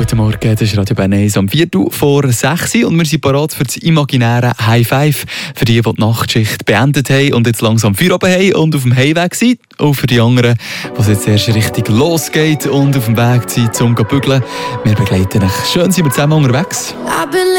Guten Morgen, das ist Radio Bern 1 um 5:04 und wir sind bereit für das imaginäre High Five. Für die Nachtschicht beendet haben und jetzt langsam Feierabend haben und auf dem Heimweg sind. Und für die anderen, die es jetzt erst richtig losgeht und auf dem Weg sind zum Bügeln. Wir begleiten euch. Schön sind wir zusammen unterwegs.